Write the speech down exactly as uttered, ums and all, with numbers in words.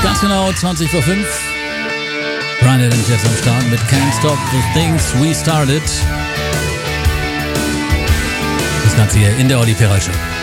Ganz genau zwanzig vor fünf. Brian Adams jetzt am Start mit Can't Stop the Things We Started. Das Ganze hier in der Olli Ferrari Show.